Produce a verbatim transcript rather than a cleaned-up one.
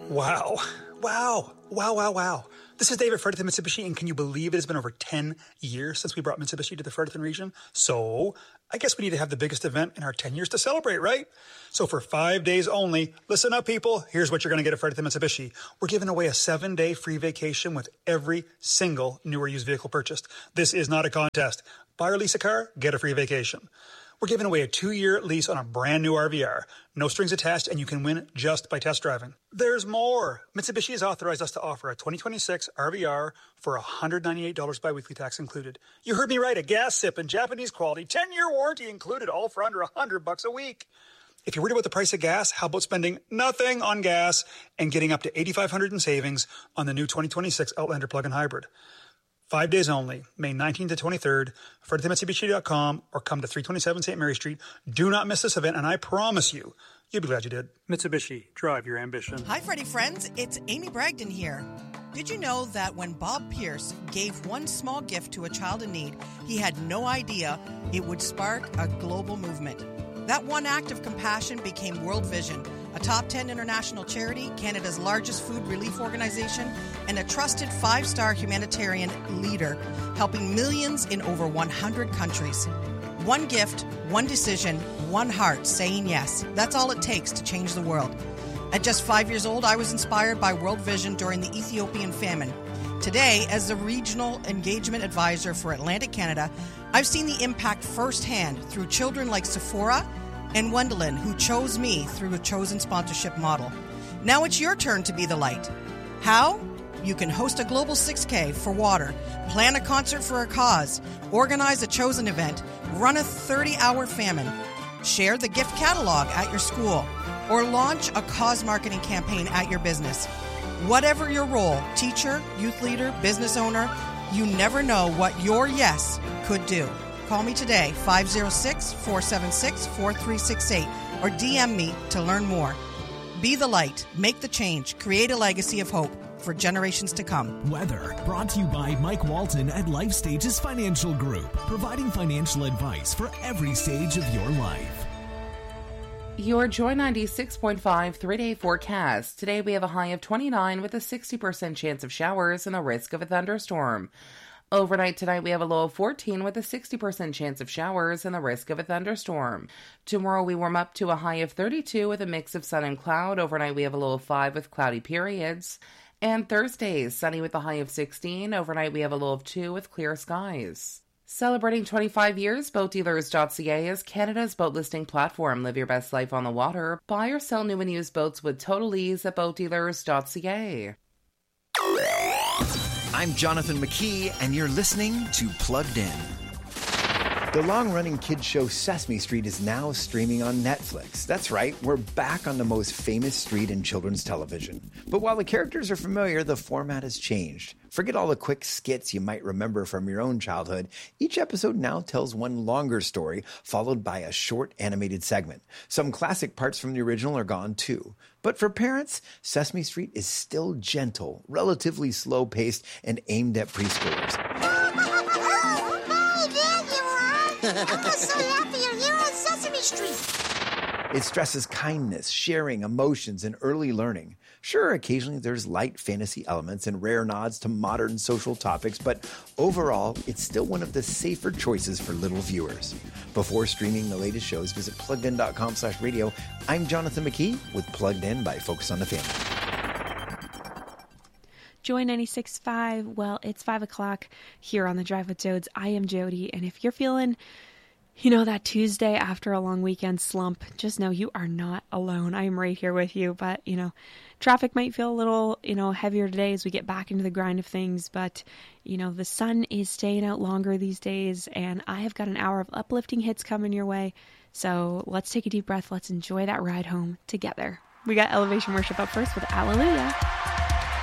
Wow. Wow. Wow, wow, wow. This is David Fredericton Mitsubishi, and can you believe it has been over ten years since we brought Mitsubishi to the Fredericton region? So I guess we need to have the biggest event in our ten years to celebrate, right? So for five days only, listen up, people. Here's what you're going to get at Fredericton Mitsubishi. We're giving away a seven-day free vacation with every single new or used vehicle purchased. This is not a contest. Buy or lease a car, get a free vacation. We're giving away a two-year lease on a brand new R V R. No strings attached, and you can win just by test driving. There's more. Mitsubishi has authorized us to offer a twenty twenty-six R V R for one hundred ninety-eight dollars bi-weekly tax included. You heard me right, a gas sip and Japanese quality, ten-year warranty included, all for under one hundred bucks a week. If you're worried about the price of gas, how about spending nothing on gas and getting up to eighty-five hundred dollars in savings on the new twenty twenty-six Outlander plug-in hybrid? Five days only, May nineteenth to twenty-third, Fredericton Mitsubishi dot com, or come to three twenty-seven Saint Mary Street. Do not miss this event, and I promise you, you'll be glad you did. Mitsubishi, drive your ambition. Hi, Freddie friends. It's Amy Bragdon here. Did you know that when Bob Pierce gave one small gift to a child in need, he had no idea it would spark a global movement? That one act of compassion became World Vision, a top ten international charity, Canada's largest food relief organization, and a trusted five-star humanitarian leader, helping millions in over one hundred countries. One gift, one decision, one heart saying yes. That's all it takes to change the world. At just five years old, I was inspired by World Vision during the Ethiopian famine. Today, as the Regional Engagement Advisor for Atlantic Canada, I've seen the impact firsthand through children like Sephora and Wendelin, who chose me through a chosen sponsorship model. Now it's your turn to be the light. How? You can host a global six K for water, plan a concert for a cause, organize a chosen event, run a thirty-hour famine, share the gift catalog at your school, or launch a cause marketing campaign at your business. Whatever your role, teacher, youth leader, business owner, you never know what your yes could do. Call me today, five oh six, four seven six, four three six eight, or D M me to learn more. Be the light, make the change, create a legacy of hope for generations to come. Weather, brought to you by Mike Walton at Life Stages Financial Group, providing financial advice for every stage of your life. Your Joy ninety-six point five three-day forecast. Today we have a high of twenty-nine with a sixty percent chance of showers and a risk of a thunderstorm. Overnight tonight, we have a low of fourteen with a sixty percent chance of showers and the risk of a thunderstorm. Tomorrow, we warm up to a high of thirty-two with a mix of sun and cloud. Overnight, we have a low of five with cloudy periods. And Thursday, sunny with a high of sixteen. Overnight, we have a low of two with clear skies. Celebrating twenty-five years, boat dealers dot c a is Canada's boat listing platform. Live your best life on the water. Buy or sell new and used boats with total ease at boat dealers dot c a. I'm Jonathan McKee, and you're listening to Plugged In. The long-running kids show Sesame Street is now streaming on Netflix. That's right, we're back on the most famous street in children's television. But while the characters are familiar, the format has changed. Forget all the quick skits you might remember from your own childhood. Each episode now tells one longer story, followed by a short animated segment. Some classic parts from the original are gone too. But for parents, Sesame Street is still gentle, relatively slow-paced, and aimed at preschoolers. I'm so happy you're here on Sesame Street. It stresses kindness, sharing, emotions, and early learning. Sure, occasionally there's light fantasy elements and rare nods to modern social topics, but overall, it's still one of the safer choices for little viewers. Before streaming the latest shows, visit plugged in dot com slash radio. I'm Jonathan McKee with Plugged In by Focus on the Family. Joy ninety-six point five. Well, it's five o'clock here on The Drive with Jodes. I am Jody, and if you're feeling, you know, that Tuesday after a long weekend slump, just know you are not alone. I am right here with you, but, you know, traffic might feel a little, you know, heavier today as we get back into the grind of things, but, you know, the sun is staying out longer these days, and I have got an hour of uplifting hits coming your way, so let's take a deep breath. Let's enjoy that ride home together. We got Elevation Worship up first with Hallelujah.